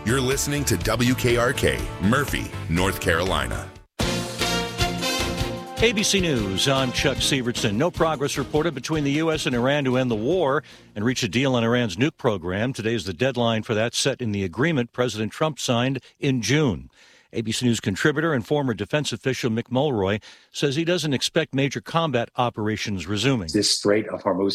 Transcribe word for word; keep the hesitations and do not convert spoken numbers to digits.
You're listening to W K R K, Murphy, North Carolina. A B C News, I'm Chuck Sievertson. No progress reported between the U S and Iran to end the war and reach a deal on Iran's nuke program. Today's the deadline for that set in the agreement President Trump signed in June. A B C News contributor and former defense official Mick Mulroy says he doesn't expect major combat operations resuming. This Strait of Hormuz